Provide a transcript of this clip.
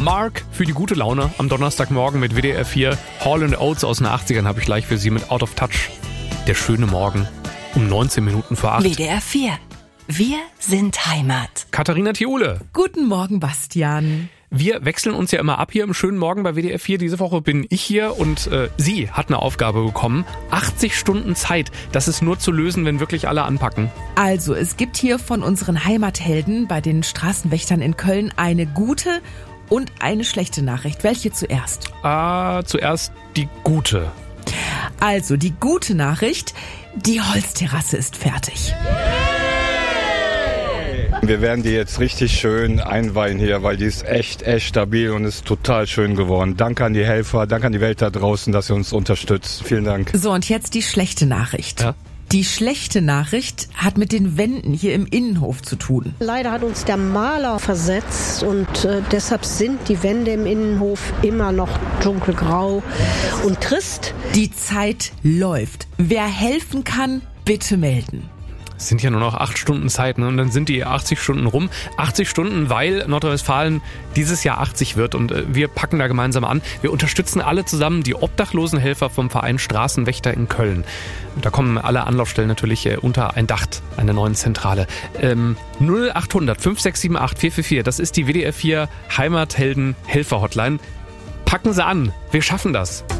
Mark für die gute Laune am Donnerstagmorgen mit WDR 4. Hall & Oates aus den 80ern habe ich gleich für Sie mit Out of Touch. Der schöne Morgen um 19 Minuten vor 8. WDR 4. Wir sind Heimat. Katharina Thiole. Guten Morgen, Bastian. Wir wechseln uns ja immer ab hier im schönen Morgen bei WDR 4. Diese Woche bin ich hier und sie hat eine Aufgabe bekommen. 80 Stunden Zeit. Das ist nur zu lösen, wenn wirklich alle anpacken. Also, es gibt hier von unseren Heimathelden bei den Straßenwächtern in Köln eine gute und eine schlechte Nachricht. Welche zuerst? Zuerst die gute. Also, die gute Nachricht, die Holzterrasse ist fertig. Wir werden die jetzt richtig schön einweihen hier, weil die ist echt stabil und ist total schön geworden. Danke an die Helfer, danke an die Welt da draußen, dass ihr uns unterstützt. Vielen Dank. So, und jetzt die schlechte Nachricht. Ja? Die schlechte Nachricht hat mit den Wänden hier im Innenhof zu tun. Leider hat uns der Maler versetzt und deshalb sind die Wände im Innenhof immer noch dunkelgrau und trist. Die Zeit läuft. Wer helfen kann, bitte melden. Es sind ja nur noch 8 Stunden Zeit, ne? Und dann sind die 80 Stunden rum. 80 Stunden, weil Nordrhein-Westfalen dieses Jahr 80 wird und wir packen da gemeinsam an. Wir unterstützen alle zusammen die Obdachlosenhelfer vom Verein Straßenwächter in Köln. Und da kommen alle Anlaufstellen natürlich unter ein Dach einer neuen Zentrale. 0800 5678 444, das ist die WDR 4 Heimathelden Helfer Hotline. Packen Sie an, wir schaffen das.